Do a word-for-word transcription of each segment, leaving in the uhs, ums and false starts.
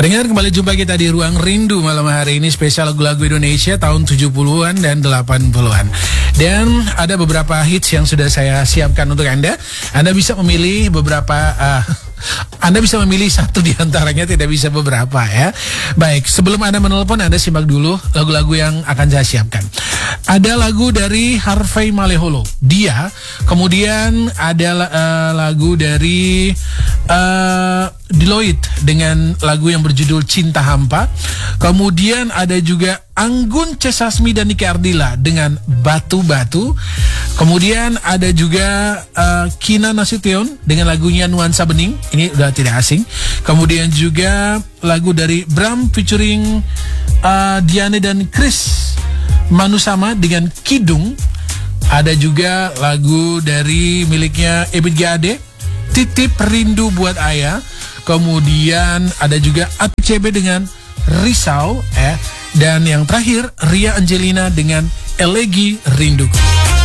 Pendengar, kembali jumpa kita di Ruang Rindu malam hari ini, spesial lagu-lagu Indonesia tahun tujuh puluhan dan delapan puluhan. Dan ada beberapa hits yang sudah saya siapkan untuk Anda. Anda bisa memilih beberapa uh, Anda bisa memilih satu di antaranya, tidak bisa beberapa ya. Baik, sebelum Anda menelpon, Anda simak dulu lagu-lagu yang akan saya siapkan. Ada lagu dari Harvey Maleholo, Dia. Kemudian ada uh, lagu dari uh, Deloitte dengan lagu yang berjudul Cinta Hampa. Kemudian ada juga Anggun C. Sasmi dan Niki Ardila dengan Batu-Batu. Kemudian ada juga uh, Kina Nasution dengan lagunya Nuansa Bening. Ini udah tidak asing. Kemudian juga lagu dari Bram featuring uh, Diane dan Chris Manusama dengan Kidung. Ada juga lagu dari miliknya Ebit G A D, Titip Rindu Buat Ayah. Kemudian ada juga A T C B dengan Risau, eh. Dan yang terakhir Ria Angelina dengan Elegi Rinduku.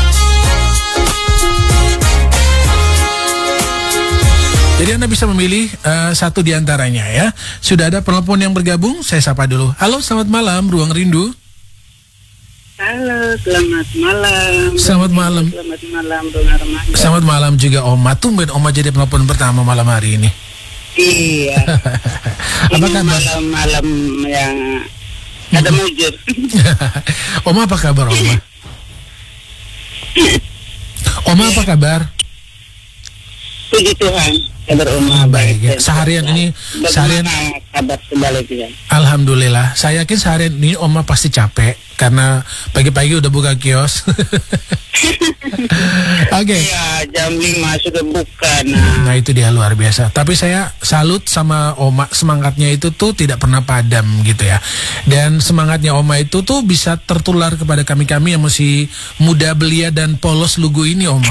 Jadi Anda bisa memilih uh, satu di antaranya ya. Sudah ada penelpon yang bergabung, saya sapa dulu. Halo, selamat malam, Ruang Rindu. Halo, selamat malam. Selamat malam. Selamat malam, Bung Armando. Selamat malam juga Oma. Tumben Oma jadi penelpon pertama malam hari ini. Iya. Apa ini kabar? Malam-malam yang ada mujur. Oma, apa kabar Oma? Oma, apa kabar? Puji Tuhan, kabar Oma baik ya. Seharian ini, seharian kabar sebaliknya. Alhamdulillah. Saya yakin seharian ini Oma pasti capek karena pagi-pagi udah buka kios. Oke. Okay. Iya, jam lima sudah buka. Nah. nah itu dia, luar biasa. Tapi saya salut sama Oma, semangatnya itu tuh tidak pernah padam gitu ya. Dan semangatnya Oma itu tuh bisa tertular kepada kami-kami yang masih muda belia dan polos lugu ini, Oma.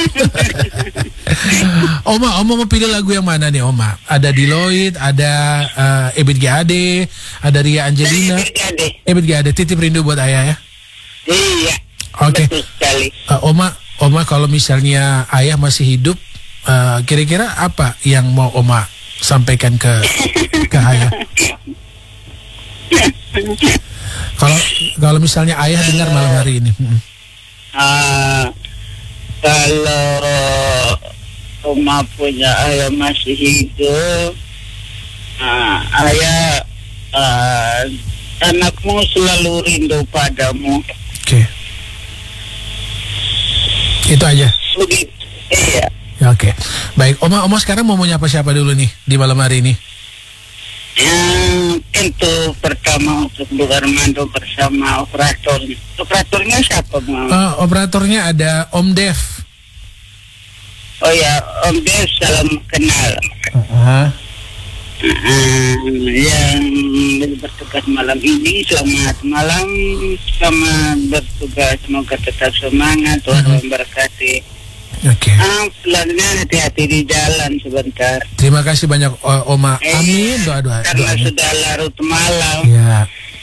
Oma, Oma mau pilih lagu yang mana nih Oma? Ada Deloitte, ada uh, Ebit G A D, ada Ria Angelina. Ebit G A D, Titip Rindu Buat Ayah ya. Iya. Oke. Okay. Uh, Oma, Oma kalau misalnya ayah masih hidup, uh, kira-kira apa yang mau Oma sampaikan ke ke ayah? Kalau kalau misalnya ayah dengar malam hari ini. Hmm. Uh, kalau Oma punya ayah masih hidup, uh, ayah uh, anakmu selalu rindu padamu. Oke. Okay. Itu aja. Iya. Ya, oke. Okay. Baik, Oma, Oma sekarang mau menyapa siapa dulu nih di malam hari ini? Yang tentu pertama untuk Bu Armando bersama operatornya. Operatornya siapa, Bang? Uh, operatornya ada Om Dev. Oh ya, Om Dev, salam kenal. Uh-huh. Uh, yang bertugas malam ini, selamat malam, selamat bertugas, semoga tetap semangat, Tuhan uh-huh. memberkati. Oke. Okay. Ah, pelannya hati-hati di jalan sebentar. Terima kasih banyak uh, Oma. Eh, Amin, doa-doa. Karena doa sudah larut malam. Ya.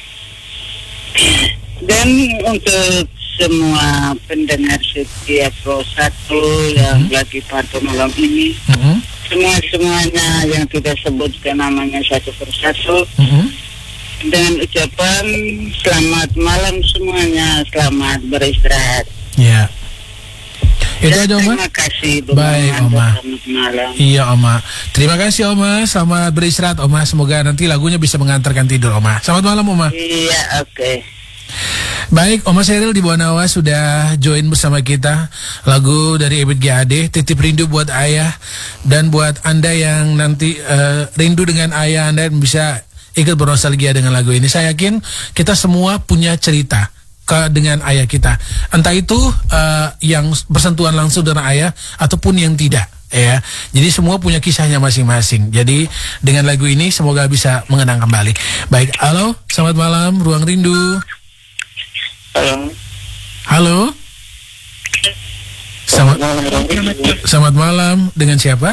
Dan untuk semua pendengar setiap Pro satu yang uh-huh. lagi pantau malam ini. Uh-huh. Semua-semuanya yang tidak sebutkan namanya satu persatu, mm-hmm. dengan ucapan selamat malam semuanya, selamat beristirahat. Ya. Itu aja Oma. Terima kasih. Baik Oma. Selamat malam. Iya Oma. Terima kasih Oma. Selamat beristirahat Oma. Semoga nanti lagunya bisa mengantarkan tidur Oma. Selamat malam Oma. Iya, oke. Okay. Baik, Oma Sheryl di Bawanawa sudah join bersama kita. Lagu dari Ebit G A D, Titip Rindu Buat Ayah. Dan buat Anda yang nanti uh, rindu dengan ayah Anda bisa ikut bernostalgia dengan lagu ini. Saya yakin kita semua punya cerita ke dengan ayah kita. Entah itu uh, yang bersentuhan langsung dengan ayah ataupun yang tidak. Ya, jadi semua punya kisahnya masing-masing. Jadi dengan lagu ini semoga bisa mengenang kembali. Baik, halo, selamat malam, Ruang Rindu. Halo. Halo. Selamat, selamat malam. Dengan siapa?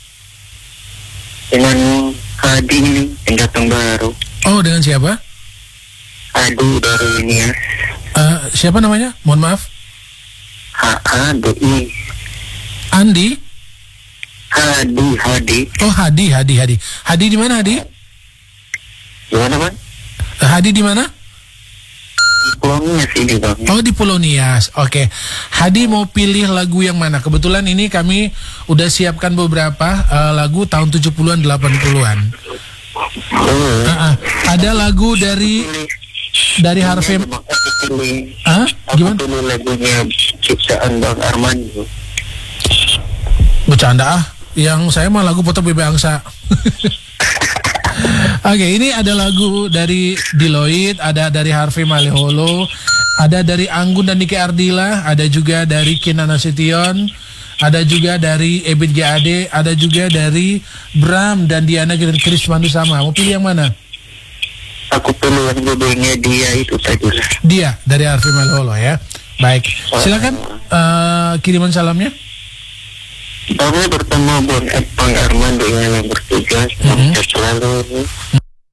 Dengan Hadi nih, yang datang baru. Oh, dengan siapa? Adu dari ini ya. Uh, siapa namanya? Mohon maaf. H A D I. Andi. Hadi, Hadi. Oh, Hadi, Hadi, Hadi. Hadi di mana Hadi? Gimana Bang? Hadi di mana? Pulau Nias ini Bang. Oh, di Pulau Nias. Oke. Hadi mau pilih lagu yang mana? Kebetulan ini kami udah siapkan beberapa uh, lagu tahun tujuh puluhan delapan puluhan. Oh. Uh -uh. Ada lagu dari dari Harvey. Ah, gimana? Aku pilih lagunya ciptaan Bang Armando. Bercanda ah. Yang saya mah lagu Foto Bebe Angsa. Oke, ini ada lagu dari Deloitte, ada dari Harvey Maleholo, ada dari Anggun dan Niki Ardila, ada juga dari Kinan Nasution, ada juga dari Ebit G A D, ada juga dari Bram dan Diana dan Chris Mandusama. Mau pilih yang mana? Aku pilih yang judulnya Dia itu saja. Dia dari Harvey Maleholo ya. Baik, silakan uh, kiriman salamnya. Kami bertemu Bang Bang Armando yang bertugas, mm-hmm. selalu